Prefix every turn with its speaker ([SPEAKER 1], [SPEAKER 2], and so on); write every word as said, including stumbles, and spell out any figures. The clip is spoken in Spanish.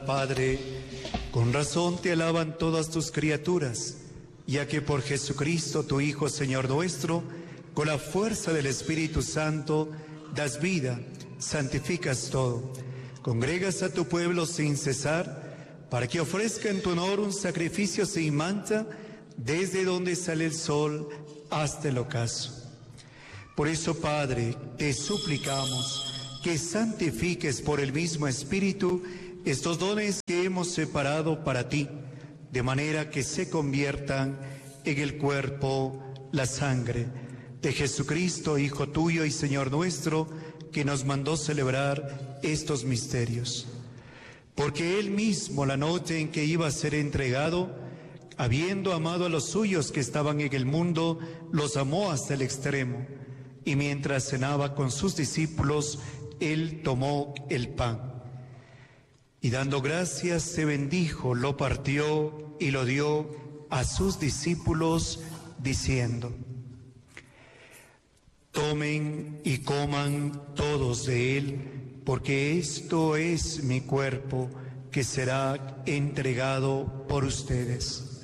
[SPEAKER 1] Padre, con razón te alaban todas tus criaturas, ya que por Jesucristo, tu Hijo, Señor nuestro, con la fuerza del Espíritu Santo, das vida, santificas todo, congregas a tu pueblo sin cesar, para que ofrezca en tu honor un sacrificio sin mancha, desde donde sale el sol hasta el ocaso. Por eso, Padre, te suplicamos que santifiques por el mismo Espíritu estos dones que hemos separado para ti, de manera que se conviertan en el cuerpo, la sangre de Jesucristo, Hijo tuyo y Señor nuestro, que nos mandó celebrar estos misterios. Porque Él mismo, la noche en que iba a ser entregado, habiendo amado a los suyos que estaban en el mundo, los amó hasta el extremo. Y mientras cenaba con sus discípulos, Él tomó el pan. Y dando gracias, se bendijo, lo partió y lo dio a sus discípulos, diciendo: tomen y coman todos de él, porque esto es mi cuerpo, que será entregado por ustedes.